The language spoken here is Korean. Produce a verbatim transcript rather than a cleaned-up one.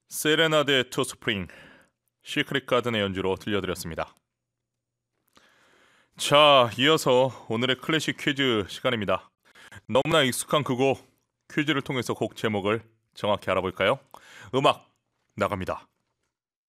세레나데 투 스프링 시크릿 가든의 연주로 들려드렸습니다. 자, 이어서 오늘의 클래식 퀴즈 시간입니다. 너무나 익숙한 그 곡 퀴즈를 통해서 곡 제목을 정확히 알아볼까요? 음악 나갑니다.